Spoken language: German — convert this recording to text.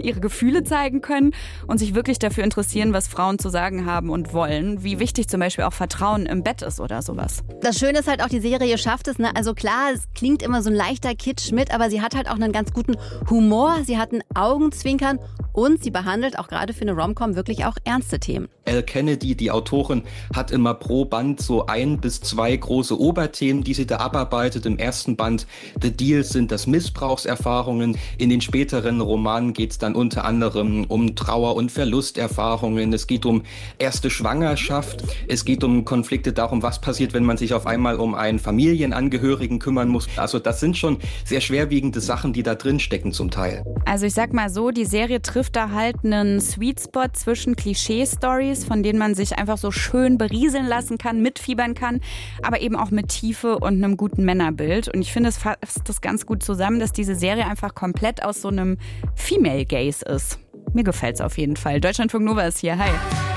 ihre Gefühle zeigen können und sich wirklich dafür interessieren, was Frauen zu sagen haben und wollen. Wie wichtig zum Beispiel auch Vertrauen im Bett ist oder sowas. Das Schöne ist halt auch, die Serie schafft es, ne? Also klar, es klingt immer so ein leichter Kitsch mit, aber sie hat halt auch einen ganz guten Humor, sie hat ein Augenzwinkern und sie behandelt auch gerade für eine Rom-Com wirklich auch ernste Themen. Elle Kennedy, die Autorin, hat immer pro Band so 1 bis 2 große Oberthemen, die sie da abarbeitet. Im ersten Band The Deal sind das Missbrauchserfahrungen. In den späteren Romanen geht es dann unter anderem um Trauer- und Verlusterfahrungen. Es geht um erste Schwangerschaft. Es geht um Konflikte darum, was passiert, wenn man sich auf einmal um einen Familienangehörigen kümmern muss. Also das sind schon sehr schwerwiegende Sachen, die da drin stecken zum Teil. Also ich sag mal so, die Serie trifft da halt einen Sweet Spot zwischen Klischee-Stories, von denen man sich einfach so schön berieseln lassen kann, mitfiebern kann, aber eben auch mit Tiefe und einem guten Männerbild. Und ich finde, es fasst das ganz gut zusammen, dass diese Serie einfach komplett aus so einem Female Gaze ist. Mir gefällt's auf jeden Fall. Deutschlandfunk Nova ist hier. Hi.